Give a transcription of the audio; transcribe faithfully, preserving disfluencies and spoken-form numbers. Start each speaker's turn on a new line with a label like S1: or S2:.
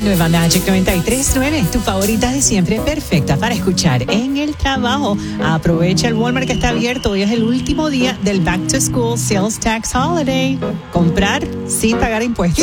S1: nueva Magic noventa y tres punto nueve, tu favorita de siempre, perfecta para escuchar en el trabajo. Aprovecha el Walmart que está abierto. Hoy es el último día del Back to School Sales Tax Holiday. Comprar sin pagar impuestos.